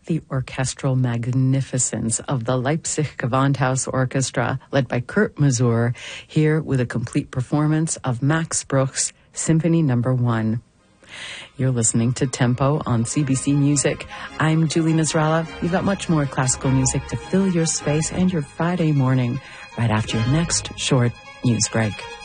the orchestral magnificence of the Leipzig Gewandhaus Orchestra, led by Kurt Masur, here with a complete performance of Max Bruch's Symphony No. 1. You're listening to Tempo on CBC Music. I'm Julie Nasrallah. You've got much more classical music to fill your space and your Friday morning right after your next short news break.